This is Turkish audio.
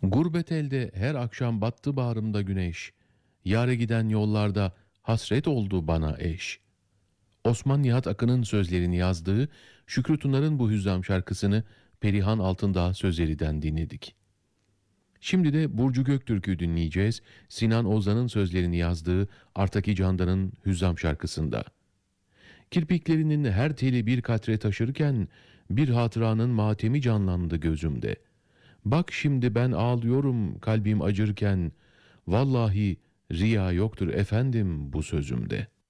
Gurbet elde her akşam battı bağrımda güneş. Yâre giden yollarda hasret oldu bana eş. Osman Nihat Akın'ın sözlerini yazdığı Şükrü Tunar'ın bu hüzzam şarkısını Perihan Altındağ sözlerinden dinledik. Şimdi de Burcu Göktürk'ü dinleyeceğiz. Sinan Ozan'ın sözlerini yazdığı Artaki Candan'ın hüzzam şarkısında. Kirpiklerinin her teli bir katre taşırken bir hatıranın matemi canlandı gözümde. Bak şimdi ben ağlıyorum kalbim acırken, vallahi riya yoktur efendim bu sözümde.''